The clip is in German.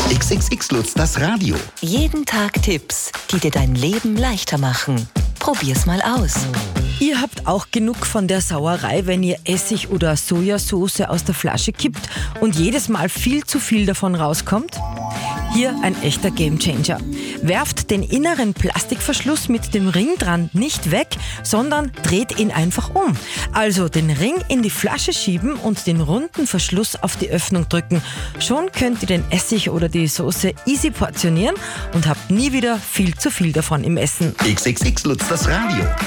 XXX Lutz, das Radio. Jeden Tag Tipps, die dir dein Leben leichter machen. Probier's mal aus. Ihr habt auch genug von der Sauerei, wenn ihr Essig oder Sojasauce aus der Flasche kippt und jedes Mal viel zu viel davon rauskommt? Hier ein echter Gamechanger. Werft den inneren Plastikverschluss mit dem Ring dran nicht weg, sondern dreht ihn einfach um. Also den Ring in die Flasche schieben und den runden Verschluss auf die Öffnung drücken. Schon könnt ihr den Essig oder die Soße easy portionieren und habt nie wieder viel zu viel davon im Essen. XXX Lutz, das Radio.